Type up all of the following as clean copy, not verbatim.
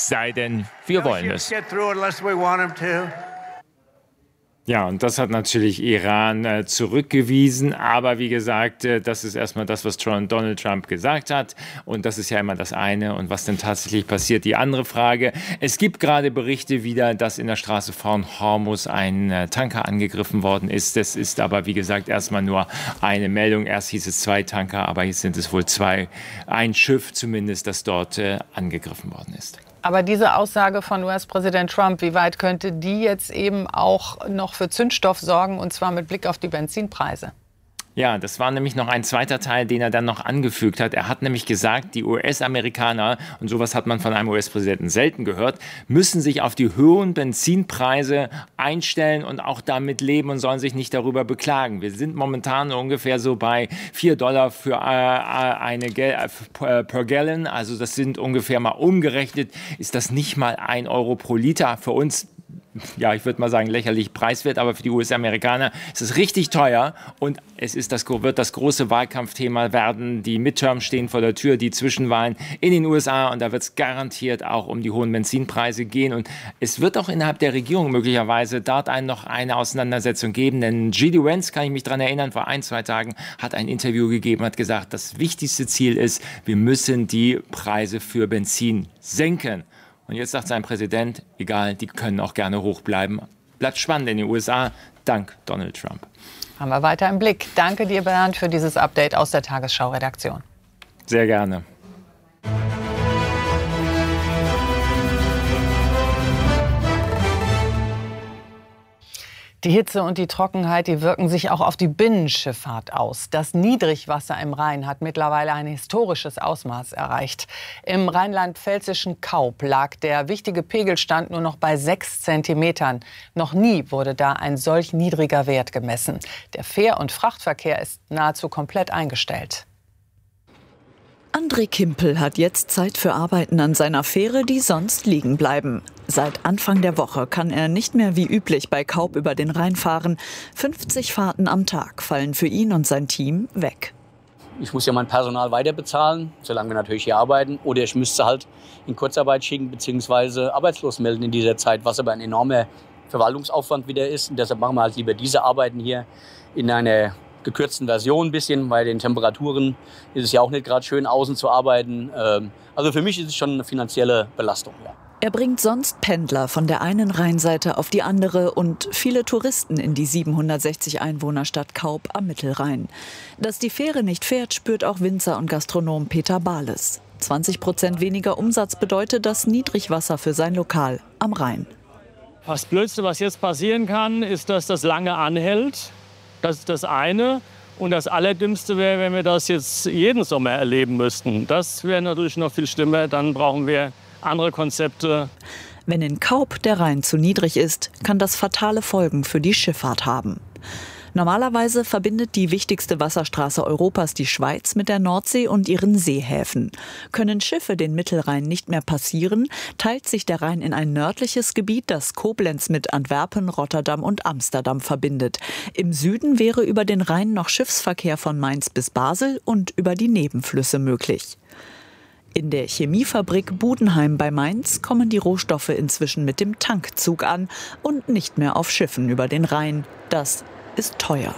es sei denn, wir wollen es. Ja, und das hat natürlich Iran zurückgewiesen. Aber wie gesagt, das ist erstmal das, was Donald Trump gesagt hat. Und das ist ja immer das eine. Und was denn tatsächlich passiert, die andere Frage. Es gibt gerade Berichte wieder, dass in der Straße von Hormuz ein Tanker angegriffen worden ist. Das ist aber, wie gesagt, erstmal nur eine Meldung. Erst hieß es 2 Tanker, aber jetzt sind es wohl 2. Ein Schiff zumindest, das dort angegriffen worden ist. Aber diese Aussage von US-Präsident Trump, wie weit könnte die jetzt eben auch noch für Zündstoff sorgen, und zwar mit Blick auf die Benzinpreise? Ja, das war nämlich noch ein zweiter Teil, den er dann noch angefügt hat. Er hat nämlich gesagt, die US-Amerikaner, und sowas hat man von einem US-Präsidenten selten gehört, müssen sich auf die hohen Benzinpreise einstellen und auch damit leben und sollen sich nicht darüber beklagen. Wir sind momentan ungefähr so bei $4 für per Gallon. Also das sind ungefähr mal umgerechnet, ist das nicht mal 1 Euro pro Liter. Für uns, ja, ich würde mal sagen, lächerlich preiswert, aber für die US-Amerikaner ist es richtig teuer und wird das große Wahlkampfthema werden. Die Midterms stehen vor der Tür, die Zwischenwahlen in den USA, und da wird es garantiert auch um die hohen Benzinpreise gehen, und es wird auch innerhalb der Regierung möglicherweise dort noch eine Auseinandersetzung geben, denn J.D. Vance, kann ich mich daran erinnern, vor 1-2 Tagen hat ein Interview gegeben, hat gesagt, das wichtigste Ziel ist, wir müssen die Preise für Benzin senken. Und jetzt sagt sein Präsident, egal, die können auch gerne hoch bleiben. Bleibt spannend in den USA, dank Donald Trump. Haben wir weiter im Blick. Danke dir, Bernd, für dieses Update aus der Tagesschau-Redaktion. Sehr gerne. Die Hitze und die Trockenheit, die wirken sich auch auf die Binnenschifffahrt aus. Das Niedrigwasser im Rhein hat mittlerweile ein historisches Ausmaß erreicht. Im rheinland-pfälzischen Kaup lag der wichtige Pegelstand nur noch bei 6 Zentimetern. Noch nie wurde da ein solch niedriger Wert gemessen. Der Fähr- und Frachtverkehr ist nahezu komplett eingestellt. André Kimpel hat jetzt Zeit für Arbeiten an seiner Fähre, die sonst liegen bleiben. Seit Anfang der Woche kann er nicht mehr wie üblich bei Kaup über den Rhein fahren. 50 Fahrten am Tag fallen für ihn und sein Team weg. Ich muss ja mein Personal weiter bezahlen, solange wir natürlich hier arbeiten. Oder ich müsste halt in Kurzarbeit schicken bzw. arbeitslos melden in dieser Zeit, was aber ein enormer Verwaltungsaufwand wieder ist. Und deshalb machen wir halt lieber diese Arbeiten hier in einer gekürzten Version ein bisschen. Bei den Temperaturen ist es ja auch nicht gerade schön, außen zu arbeiten. Also für mich ist es schon eine finanzielle Belastung. Ja. Er bringt sonst Pendler von der einen Rheinseite auf die andere und viele Touristen in die 760 Einwohnerstadt Kaup am Mittelrhein. Dass die Fähre nicht fährt, spürt auch Winzer und Gastronom Peter Bahles. 20% weniger Umsatz bedeutet das Niedrigwasser für sein Lokal am Rhein. Das Blödste, was jetzt passieren kann, ist, dass das lange anhält. Das ist das eine. Und das Allerdümmste wäre, wenn wir das jetzt jeden Sommer erleben müssten. Das wäre natürlich noch viel schlimmer. Dann brauchen wir andere Konzepte. Wenn in Kaup der Rhein zu niedrig ist, kann das fatale Folgen für die Schifffahrt haben. Normalerweise verbindet die wichtigste Wasserstraße Europas die Schweiz mit der Nordsee und ihren Seehäfen. Können Schiffe den Mittelrhein nicht mehr passieren, teilt sich der Rhein in ein nördliches Gebiet, das Koblenz mit Antwerpen, Rotterdam und Amsterdam verbindet. Im Süden wäre über den Rhein noch Schiffsverkehr von Mainz bis Basel und über die Nebenflüsse möglich. In der Chemiefabrik Budenheim bei Mainz kommen die Rohstoffe inzwischen mit dem Tankzug an und nicht mehr auf Schiffen über den Rhein. Das ist teuer.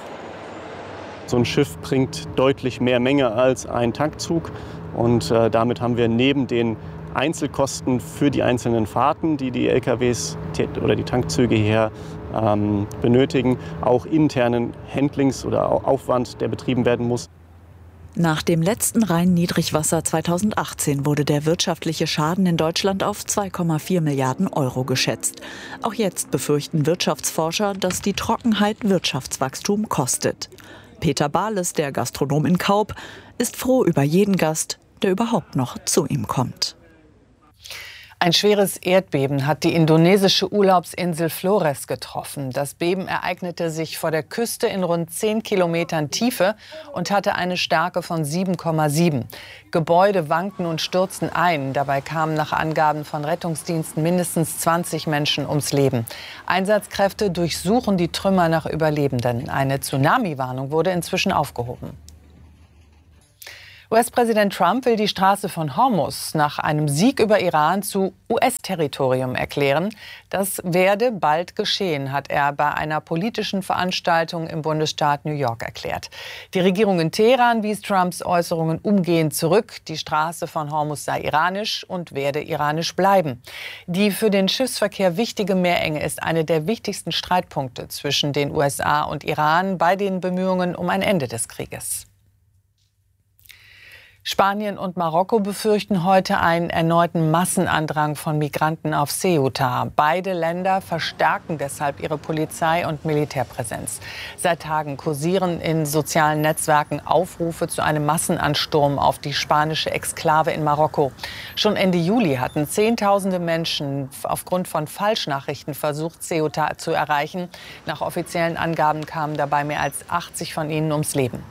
So ein Schiff bringt deutlich mehr Menge als ein Tankzug. Und damit haben wir neben den Einzelkosten für die einzelnen Fahrten, die die LKWs oder die Tankzüge hier benötigen, auch internen Handlings- oder Aufwand, der betrieben werden muss. Nach dem letzten Rhein-Niedrigwasser 2018 wurde der wirtschaftliche Schaden in Deutschland auf 2,4 Milliarden Euro geschätzt. Auch jetzt befürchten Wirtschaftsforscher, dass die Trockenheit Wirtschaftswachstum kostet. Peter Bahles, der Gastronom in Kaup, ist froh über jeden Gast, der überhaupt noch zu ihm kommt. Ein schweres Erdbeben hat die indonesische Urlaubsinsel Flores getroffen. Das Beben ereignete sich vor der Küste in rund 10 Kilometern Tiefe und hatte eine Stärke von 7,7. Gebäude wankten und stürzten ein. Dabei kamen nach Angaben von Rettungsdiensten mindestens 20 Menschen ums Leben. Einsatzkräfte durchsuchen die Trümmer nach Überlebenden. Eine Tsunami-Warnung wurde inzwischen aufgehoben. US-Präsident Trump will die Straße von Hormuz nach einem Sieg über Iran zu US-Territorium erklären. Das werde bald geschehen, hat er bei einer politischen Veranstaltung im Bundesstaat New York erklärt. Die Regierung in Teheran wies Trumps Äußerungen umgehend zurück. Die Straße von Hormuz sei iranisch und werde iranisch bleiben. Die für den Schiffsverkehr wichtige Meerenge ist eine der wichtigsten Streitpunkte zwischen den USA und Iran bei den Bemühungen um ein Ende des Krieges. Spanien und Marokko befürchten heute einen erneuten Massenandrang von Migranten auf Ceuta. Beide Länder verstärken deshalb ihre Polizei- und Militärpräsenz. Seit Tagen kursieren in sozialen Netzwerken Aufrufe zu einem Massenansturm auf die spanische Exklave in Marokko. Schon Ende Juli hatten Zehntausende Menschen aufgrund von Falschnachrichten versucht, Ceuta zu erreichen. Nach offiziellen Angaben kamen dabei mehr als 80 von ihnen ums Leben.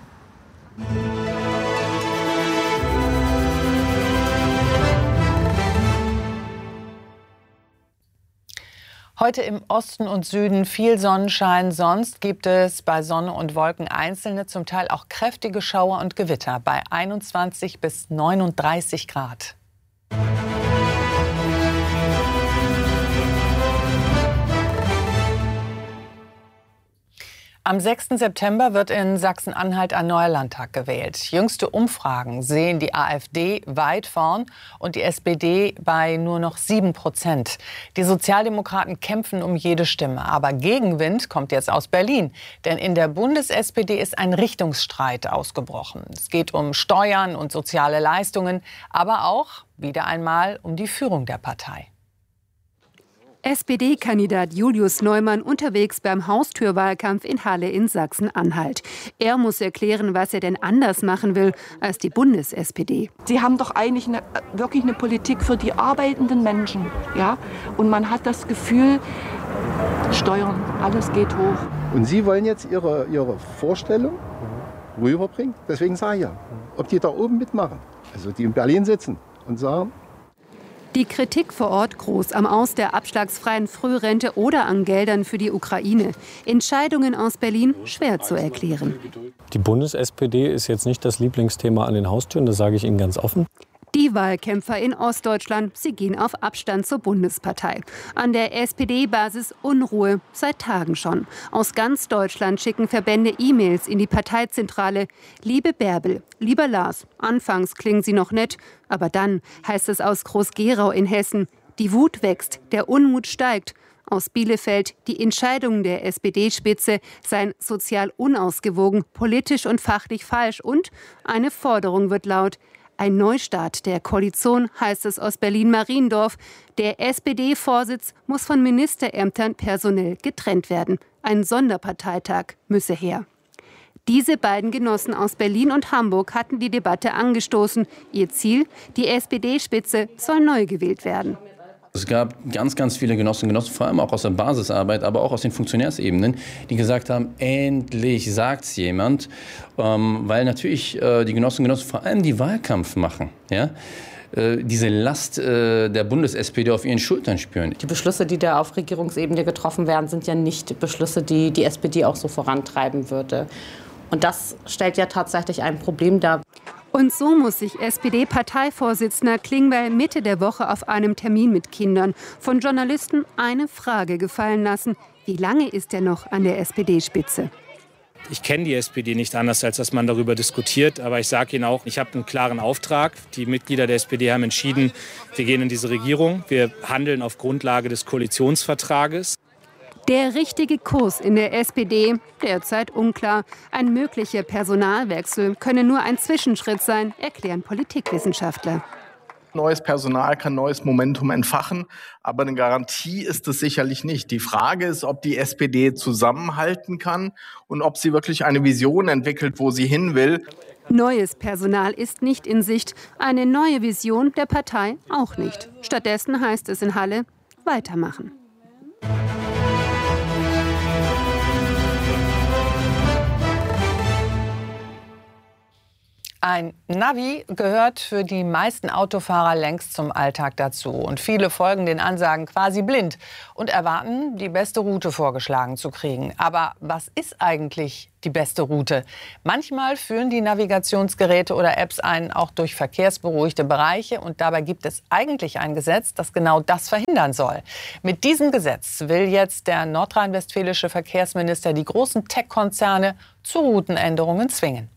Heute im Osten und Süden viel Sonnenschein. Sonst gibt es bei Sonne und Wolken einzelne, zum Teil auch kräftige Schauer und Gewitter bei 21 bis 39 Grad. Am 6. September wird in Sachsen-Anhalt ein neuer Landtag gewählt. Jüngste Umfragen sehen die AfD weit vorn und die SPD bei nur noch 7%. Die Sozialdemokraten kämpfen um jede Stimme. Aber Gegenwind kommt jetzt aus Berlin. Denn in der Bundes-SPD ist ein Richtungsstreit ausgebrochen. Es geht um Steuern und soziale Leistungen, aber auch wieder einmal um die Führung der Partei. SPD-Kandidat Julius Neumann unterwegs beim Haustürwahlkampf in Halle in Sachsen-Anhalt. Er muss erklären, was er denn anders machen will als die Bundes-SPD. Sie haben doch eigentlich wirklich eine Politik für die arbeitenden Menschen. Ja? Und man hat das Gefühl, Steuern, alles geht hoch. Und Sie wollen jetzt Ihre Vorstellung rüberbringen? Deswegen sage ich ja, ob die da oben mitmachen, also die in Berlin sitzen und sagen, die Kritik vor Ort groß am Aus der abschlagsfreien Frührente oder an Geldern für die Ukraine. Entscheidungen aus Berlin schwer zu erklären. Die Bundes-SPD ist jetzt nicht das Lieblingsthema an den Haustüren, das sage ich Ihnen ganz offen. Die Wahlkämpfer in Ostdeutschland, sie gehen auf Abstand zur Bundespartei. An der SPD-Basis Unruhe, seit Tagen schon. Aus ganz Deutschland schicken Verbände E-Mails in die Parteizentrale. Liebe Bärbel, lieber Lars, anfangs klingen sie noch nett, aber dann heißt es aus Groß-Gerau in Hessen, die Wut wächst, der Unmut steigt. Aus Bielefeld, die Entscheidungen der SPD-Spitze seien sozial unausgewogen, politisch und fachlich falsch und eine Forderung wird laut. Ein Neustart der Koalition, heißt es aus Berlin-Mariendorf. Der SPD-Vorsitz muss von Ministerämtern personell getrennt werden. Ein Sonderparteitag müsse her. Diese beiden Genossen aus Berlin und Hamburg hatten die Debatte angestoßen. Ihr Ziel, die SPD-Spitze soll neu gewählt werden. Es gab ganz viele Genossinnen und Genossen, vor allem auch aus der Basisarbeit, aber auch aus den Funktionärsebenen, die gesagt haben, endlich sagt's jemand, weil natürlich die Genossinnen und Genossen vor allem die Wahlkampf machen, ja? Diese Last der Bundes-SPD auf ihren Schultern spüren. Die Beschlüsse, die da auf Regierungsebene getroffen werden, sind ja nicht Beschlüsse, die die SPD auch so vorantreiben würde. Und das stellt ja tatsächlich ein Problem dar. Und so muss sich SPD-Parteivorsitzender Klingbeil Mitte der Woche auf einem Termin mit Kindern von Journalisten eine Frage gefallen lassen. Wie lange ist er noch an der SPD-Spitze? Ich kenne die SPD nicht anders, als dass man darüber diskutiert. Aber ich sage Ihnen auch, ich habe einen klaren Auftrag. Die Mitglieder der SPD haben entschieden, wir gehen in diese Regierung. Wir handeln auf Grundlage des Koalitionsvertrages. Der richtige Kurs in der SPD, derzeit unklar. Ein möglicher Personalwechsel könne nur ein Zwischenschritt sein, erklären Politikwissenschaftler. Neues Personal kann neues Momentum entfachen, aber eine Garantie ist es sicherlich nicht. Die Frage ist, ob die SPD zusammenhalten kann und ob sie wirklich eine Vision entwickelt, wo sie hin will. Neues Personal ist nicht in Sicht, eine neue Vision der Partei auch nicht. Stattdessen heißt es in Halle, weitermachen. Ein Navi gehört für die meisten Autofahrer längst zum Alltag dazu. Und viele folgen den Ansagen quasi blind und erwarten, die beste Route vorgeschlagen zu kriegen. Aber was ist eigentlich die beste Route? Manchmal führen die Navigationsgeräte oder Apps einen auch durch verkehrsberuhigte Bereiche. Und dabei gibt es eigentlich ein Gesetz, das genau das verhindern soll. Mit diesem Gesetz will jetzt der nordrhein-westfälische Verkehrsminister die großen Tech-Konzerne zu Routenänderungen zwingen.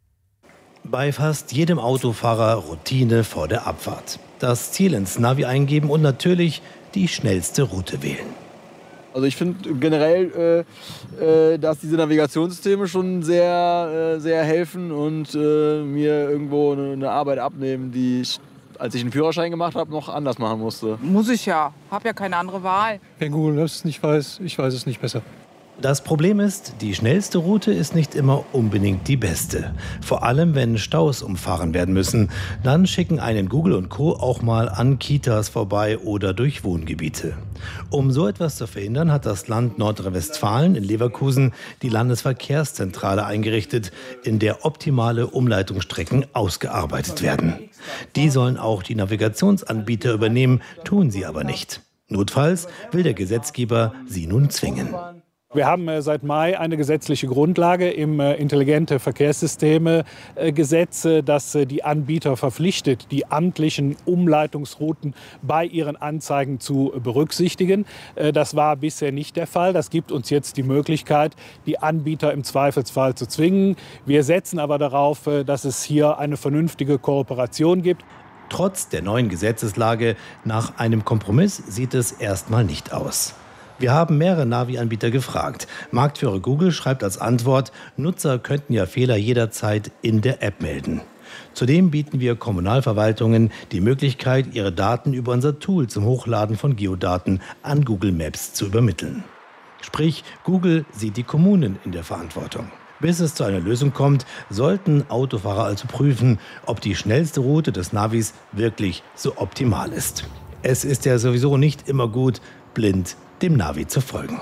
Bei fast jedem Autofahrer Routine vor der Abfahrt. Das Ziel ins Navi eingeben und natürlich die schnellste Route wählen. Also ich finde generell, dass diese Navigationssysteme schon sehr helfen und mir irgendwo eine Arbeit abnehmen, die ich, als ich einen Führerschein gemacht habe, noch anders machen musste. Muss ich ja. Hab ja keine andere Wahl. Wenn Google Maps es nicht weiß, ich weiß es nicht besser. Das Problem ist, die schnellste Route ist nicht immer unbedingt die beste. Vor allem, wenn Staus umfahren werden müssen. Dann schicken einen Google und Co. auch mal an Kitas vorbei oder durch Wohngebiete. Um so etwas zu verhindern, hat das Land Nordrhein-Westfalen in Leverkusen die Landesverkehrszentrale eingerichtet, in der optimale Umleitungsstrecken ausgearbeitet werden. Die sollen auch die Navigationsanbieter übernehmen, tun sie aber nicht. Notfalls will der Gesetzgeber sie nun zwingen. Wir haben seit Mai eine gesetzliche Grundlage im intelligente Verkehrssysteme Gesetz, das die Anbieter verpflichtet, die amtlichen Umleitungsrouten bei ihren Anzeigen zu berücksichtigen. Das war bisher nicht der Fall. Das gibt uns jetzt die Möglichkeit, die Anbieter im Zweifelsfall zu zwingen. Wir setzen aber darauf, dass es hier eine vernünftige Kooperation gibt. Trotz der neuen Gesetzeslage, nach einem Kompromiss sieht es erstmal nicht aus. Wir haben mehrere Navi-Anbieter gefragt. Marktführer Google schreibt als Antwort, Nutzer könnten ja Fehler jederzeit in der App melden. Zudem bieten wir Kommunalverwaltungen die Möglichkeit, ihre Daten über unser Tool zum Hochladen von Geodaten an Google Maps zu übermitteln. Sprich, Google sieht die Kommunen in der Verantwortung. Bis es zu einer Lösung kommt, sollten Autofahrer also prüfen, ob die schnellste Route des Navis wirklich so optimal ist. Es ist ja sowieso nicht immer gut, blind dem Navi zu folgen.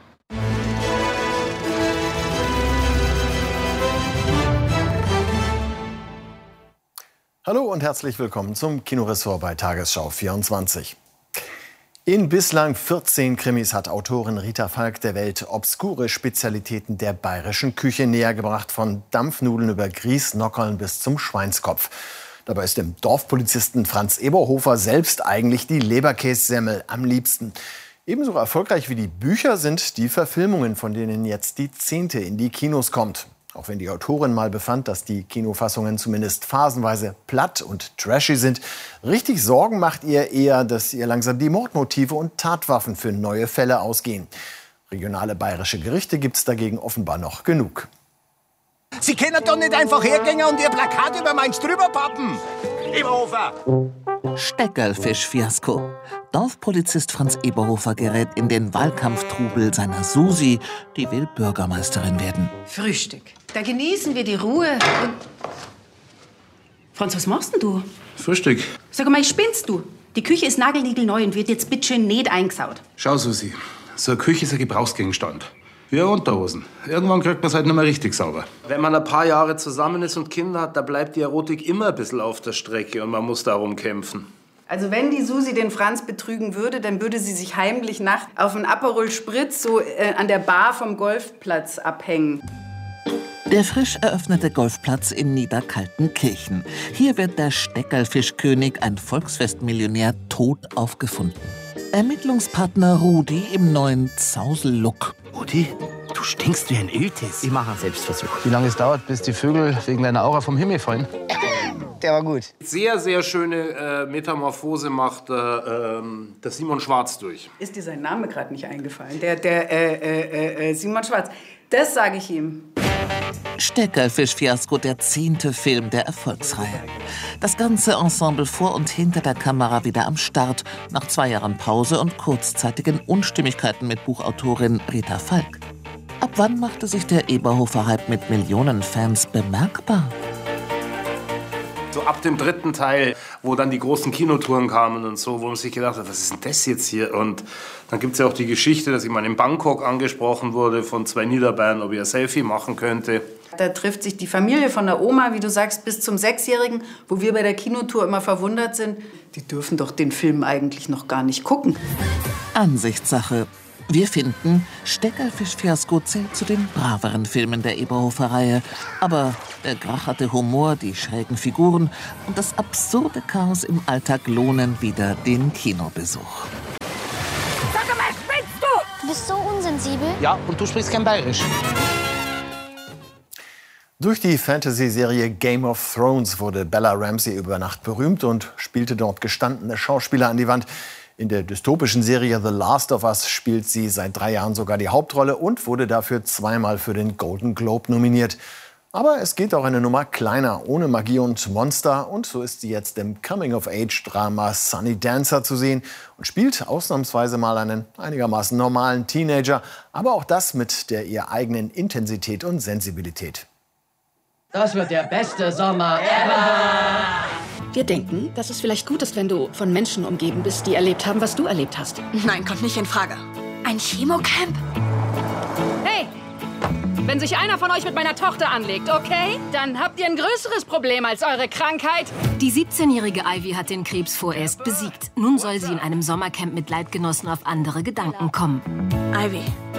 Hallo und herzlich willkommen zum Kinoressort bei Tagesschau 24. In bislang 14 Krimis hat Autorin Rita Falk der Welt obskure Spezialitäten der bayerischen Küche nähergebracht, von Dampfnudeln über Grießnockerln bis zum Schweinskopf. Dabei ist dem Dorfpolizisten Franz Eberhofer selbst eigentlich die Leberkässemmel am liebsten. Ebenso erfolgreich wie die Bücher sind die Verfilmungen, von denen jetzt die 10. in die Kinos kommt. Auch wenn die Autorin mal befand, dass die Kinofassungen zumindest phasenweise platt und trashy sind, richtig Sorgen macht ihr eher, dass ihr langsam die Mordmotive und Tatwaffen für neue Fälle ausgehen. Regionale bayerische Gerichte gibt's dagegen offenbar noch genug. Sie können doch nicht einfach hergehen und Ihr Plakat über meins drüber pappen. Eberhofer! Steckerlfisch-Fiasko. Dorfpolizist Franz Eberhofer gerät in den Wahlkampftrubel seiner Susi, die will Bürgermeisterin werden. Frühstück. Da genießen wir die Ruhe und... Franz, was machst denn du? Frühstück. Sag mal, spinnst du? Die Küche ist nagelniegelneu und wird jetzt bitteschön nicht eingesaut. Schau, Susi, so eine Küche ist ein Gebrauchsgegenstand. Wie Unterhosen. Irgendwann kriegt man es halt nicht mehr richtig sauber. Wenn man ein paar Jahre zusammen ist und Kinder hat, da bleibt die Erotik immer ein bisschen auf der Strecke und man muss darum kämpfen. Also wenn die Susi den Franz betrügen würde, dann würde sie sich heimlich nachts auf einen Aperol Spritz so an der Bar vom Golfplatz abhängen. Der frisch eröffnete Golfplatz in Niederkaltenkirchen. Hier wird der Steckerlfischkönig, ein Volksfestmillionär, tot aufgefunden. Ermittlungspartner Rudi im neuen Zausel-Look. Rudi, du stinkst wie ein Iltis. Ich mache einen Selbstversuch. Wie lange es dauert, bis die Vögel wegen deiner Aura vom Himmel fallen? Der war gut. Sehr, sehr schöne Metamorphose macht der Simon Schwarz durch. Ist dir sein Name gerade nicht eingefallen? Der Simon Schwarz. Das sage ich ihm. Steckerlfisch-Fiasko, der 10. Film der Erfolgsreihe. Das ganze Ensemble vor und hinter der Kamera wieder am Start, nach 2 Jahren Pause und kurzzeitigen Unstimmigkeiten mit Buchautorin Rita Falk. Ab wann machte sich der Eberhofer-Hype mit Millionen Fans bemerkbar? So ab dem 3. Teil, wo dann die großen Kinotouren kamen und so, wo man sich gedacht hat, was ist denn das jetzt hier? Und dann gibt es ja auch die Geschichte, dass ich mal in Bangkok angesprochen wurde von 2 Niederbayern, ob ich ein Selfie machen könnte. Da trifft sich die Familie von der Oma, wie du sagst, bis zum 6-Jährigen, wo wir bei der Kinotour immer verwundert sind. Die dürfen doch den Film eigentlich noch gar nicht gucken. Ansichtssache. Wir finden, Steckerfisch-Fiasko zählt zu den braveren Filmen der Eberhofer-Reihe. Aber der gracherte Humor, die schrägen Figuren und das absurde Chaos im Alltag lohnen wieder den Kinobesuch. Sag mal, spinnst du? Du bist so unsensibel. Ja, und du sprichst kein Bayerisch. Durch die Fantasy-Serie Game of Thrones wurde Bella Ramsey über Nacht berühmt und spielte dort gestandene Schauspieler an die Wand. In der dystopischen Serie The Last of Us spielt sie seit 3 Jahren sogar die Hauptrolle und wurde dafür 2-mal für den Golden Globe nominiert. Aber es geht auch eine Nummer kleiner, ohne Magie und Monster. Und so ist sie jetzt im Coming-of-Age-Drama Sunny Dancer zu sehen und spielt ausnahmsweise mal einen einigermaßen normalen Teenager. Aber auch das mit der ihr eigenen Intensität und Sensibilität. Das wird der beste Sommer ever! Wir denken, dass es vielleicht gut ist, wenn du von Menschen umgeben bist, die erlebt haben, was du erlebt hast. Nein, kommt nicht in Frage. Ein Chemocamp? Hey! Wenn sich einer von euch mit meiner Tochter anlegt, okay? Dann habt ihr ein größeres Problem als eure Krankheit. Die 17-jährige Ivy hat den Krebs vorerst besiegt. Nun soll sie in einem Sommercamp mit Leibgenossen auf andere Gedanken kommen. Ivy.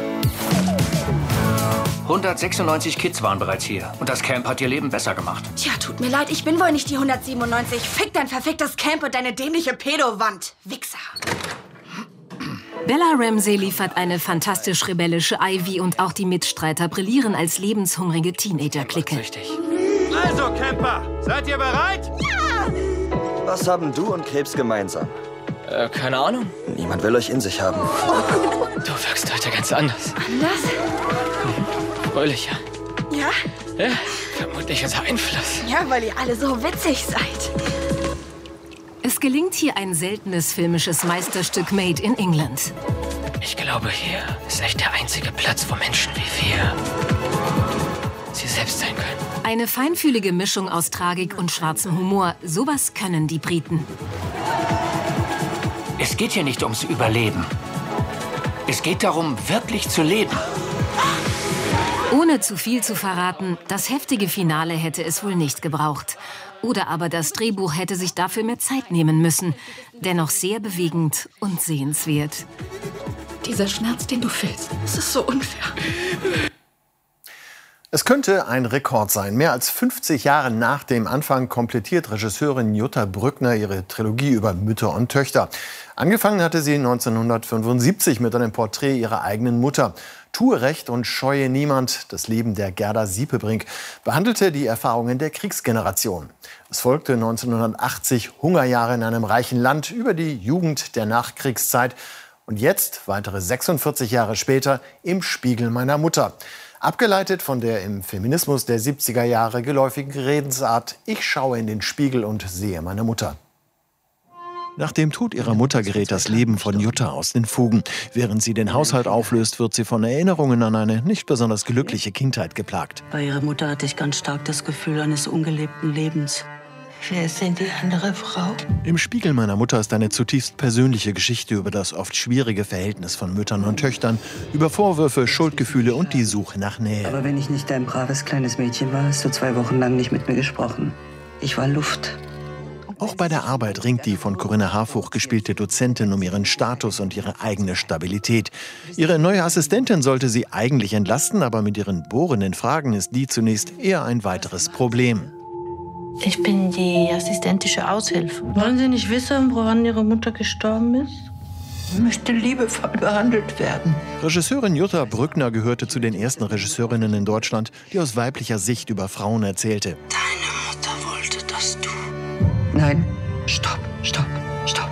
196 Kids waren bereits hier. Und das Camp hat ihr Leben besser gemacht. Tja, tut mir leid, ich bin wohl nicht die 197. Fick dein verficktes Camp und deine dämliche Pedowand. Wichser. Bella Ramsey liefert eine fantastisch rebellische Ivy und auch die Mitstreiter brillieren als lebenshungrige Teenager-Clique. Also, Camper, seid ihr bereit? Ja! Was haben du und Krebs gemeinsam? Keine Ahnung. Niemand will euch in sich haben. Du wirkst heute ganz anders. Anders? Fröhlicher. Ja? Ja, vermutlich unter Einfluss. Ja, weil ihr alle so witzig seid. Es gelingt hier ein seltenes filmisches Meisterstück made in England. Ich glaube, hier ist echt der einzige Platz, wo Menschen wie wir sie selbst sein können. Eine feinfühlige Mischung aus Tragik und schwarzem Humor. Sowas können die Briten. Es geht hier nicht ums Überleben. Es geht darum, wirklich zu leben. Ohne zu viel zu verraten, das heftige Finale hätte es wohl nicht gebraucht. Oder aber das Drehbuch hätte sich dafür mehr Zeit nehmen müssen. Dennoch sehr bewegend und sehenswert. Dieser Schmerz, den du fühlst, es ist so unfair. Es könnte ein Rekord sein. Mehr als 50 Jahre nach dem Anfang komplettiert Regisseurin Jutta Brückner ihre Trilogie über Mütter und Töchter. Angefangen hatte sie 1975 mit einem Porträt ihrer eigenen Mutter. Tue Recht und scheue niemand, das Leben der Gerda Siepebrink, behandelte die Erfahrungen der Kriegsgeneration. Es folgte 1980 Hungerjahre in einem reichen Land über die Jugend der Nachkriegszeit. Und jetzt, weitere 46 Jahre später, im Spiegel meiner Mutter. Abgeleitet von der im Feminismus der 70er Jahre geläufigen Redensart, ich schaue in den Spiegel und sehe meine Mutter. Nach dem Tod ihrer Mutter gerät das Leben von Jutta aus den Fugen. Während sie den Haushalt auflöst, wird sie von Erinnerungen an eine nicht besonders glückliche Kindheit geplagt. Bei ihrer Mutter hatte ich ganz stark das Gefühl eines ungelebten Lebens. Wer ist denn die andere Frau? Im Spiegel meiner Mutter ist eine zutiefst persönliche Geschichte über das oft schwierige Verhältnis von Müttern und Töchtern, über Vorwürfe, Schuldgefühle und die Suche nach Nähe. Aber wenn ich nicht dein braves kleines Mädchen war, hast du 2 Wochen lang nicht mit mir gesprochen. Ich war Luft. Auch bei der Arbeit ringt die von Corinna Harfuch gespielte Dozentin um ihren Status und ihre eigene Stabilität. Ihre neue Assistentin sollte sie eigentlich entlasten, aber mit ihren bohrenden Fragen ist die zunächst eher ein weiteres Problem. Ich bin die assistentische Aushilfe. Wollen Sie nicht wissen, woran Ihre Mutter gestorben ist? Ich möchte liebevoll behandelt werden. Regisseurin Jutta Brückner gehörte zu den ersten Regisseurinnen in Deutschland, die aus weiblicher Sicht über Frauen erzählte. Deine Mutter wollte, dass du... Nein, stopp, stopp, stopp.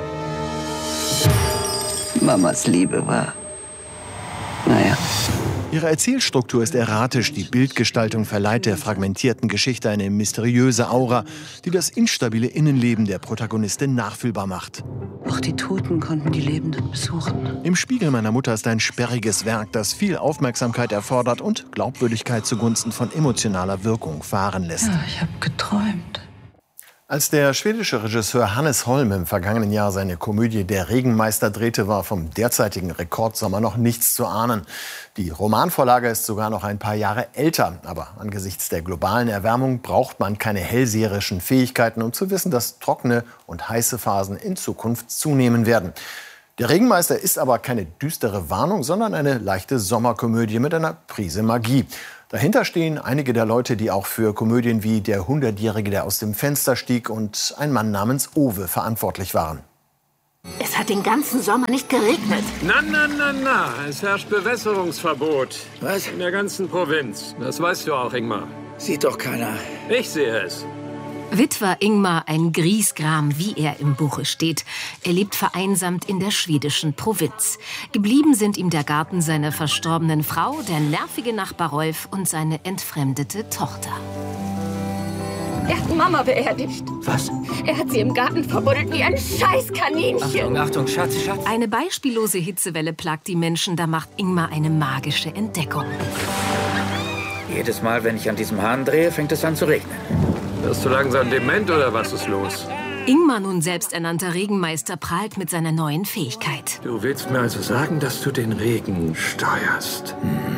Mamas Liebe war... Naja. Ihre Erzählstruktur ist erratisch. Die Bildgestaltung verleiht der fragmentierten Geschichte eine mysteriöse Aura, die das instabile Innenleben der Protagonistin nachfühlbar macht. Auch die Toten konnten die Lebenden besuchen. Im Spiegel meiner Mutter ist ein sperriges Werk, das viel Aufmerksamkeit erfordert und Glaubwürdigkeit zugunsten von emotionaler Wirkung fahren lässt. Ja, ich habe geträumt. Als der schwedische Regisseur Hannes Holm im vergangenen Jahr seine Komödie Der Regenmeister drehte, war vom derzeitigen Rekordsommer noch nichts zu ahnen. Die Romanvorlage ist sogar noch ein paar Jahre älter. Aber angesichts der globalen Erwärmung braucht man keine hellseherischen Fähigkeiten, um zu wissen, dass trockene und heiße Phasen in Zukunft zunehmen werden. Der Regenmeister ist aber keine düstere Warnung, sondern eine leichte Sommerkomödie mit einer Prise Magie. Dahinter stehen einige der Leute, die auch für Komödien wie Der 100-Jährige, der aus dem Fenster stieg und Ein Mann namens Owe verantwortlich waren. Es hat den ganzen Sommer nicht geregnet. Na. Es herrscht Bewässerungsverbot. Was? In der ganzen Provinz. Das weißt du auch, Ingmar. Sieht doch keiner. Ich sehe es. Witwer Ingmar, ein Griesgram, wie er im Buche steht. Er lebt vereinsamt in der schwedischen Provinz. Geblieben sind ihm der Garten seiner verstorbenen Frau, der nervige Nachbar Rolf und seine entfremdete Tochter. Er hat Mama beerdigt. Was? Er hat sie im Garten verbuddelt wie ein Scheißkaninchen. Achtung, Schatz. Eine beispiellose Hitzewelle plagt die Menschen, da macht Ingmar eine magische Entdeckung. Jedes Mal, wenn ich an diesem Hahn drehe, fängt es an zu regnen. Wirst du langsam dement oder was ist los? Ingmar, nun selbsternannter Regenmeister, prahlt mit seiner neuen Fähigkeit. Du willst mir also sagen, dass du den Regen steuerst?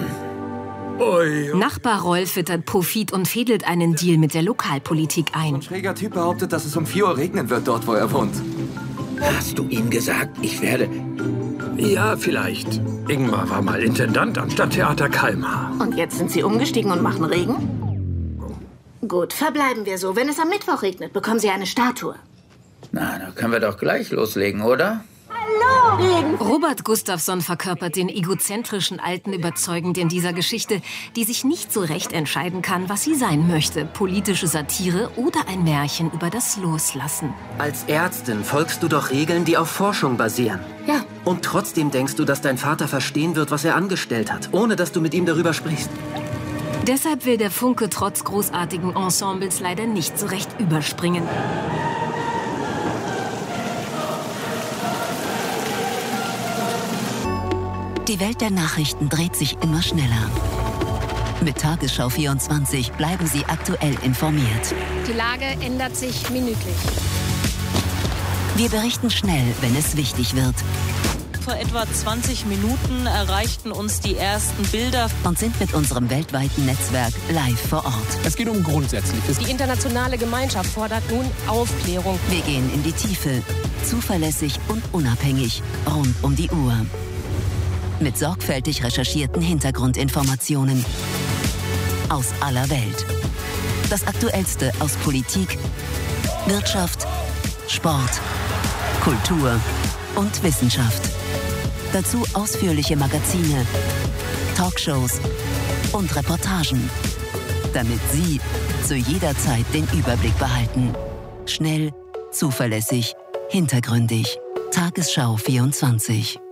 Nachbar Rolf wittert Profit und fädelt einen Deal mit der Lokalpolitik ein. Ein schräger Typ behauptet, dass es um 4 Uhr regnen wird, dort wo er wohnt. Hast du ihm gesagt, ich werde... Ja, vielleicht. Ingmar war mal Intendant am Stadttheater Kalmar. Und jetzt sind Sie umgestiegen und machen Regen? Gut, verbleiben wir so. Wenn es am Mittwoch regnet, bekommen Sie eine Statue. Na, da können wir doch gleich loslegen, oder? Hallo, Regen! Robert Gustafsson verkörpert den egozentrischen Alten überzeugend in dieser Geschichte, die sich nicht so recht entscheiden kann, was sie sein möchte. Politische Satire oder ein Märchen über das Loslassen. Als Ärztin folgst du doch Regeln, die auf Forschung basieren. Ja. Und trotzdem denkst du, dass dein Vater verstehen wird, was er angestellt hat, ohne dass du mit ihm darüber sprichst. Deshalb will der Funke trotz großartigen Ensembles leider nicht so recht überspringen. Die Welt der Nachrichten dreht sich immer schneller. Mit Tagesschau 24 bleiben Sie aktuell informiert. Die Lage ändert sich minütlich. Wir berichten schnell, wenn es wichtig wird. Vor etwa 20 Minuten erreichten uns die ersten Bilder und sind mit unserem weltweiten Netzwerk live vor Ort. Es geht um Grundsätzliches. Die internationale Gemeinschaft fordert nun Aufklärung. Wir gehen in die Tiefe, zuverlässig und unabhängig, rund um die Uhr. Mit sorgfältig recherchierten Hintergrundinformationen aus aller Welt. Das Aktuellste aus Politik, Wirtschaft, Sport, Kultur und Wissenschaft. Dazu ausführliche Magazine, Talkshows und Reportagen, damit Sie zu jeder Zeit den Überblick behalten. Schnell, zuverlässig, hintergründig. Tagesschau 24.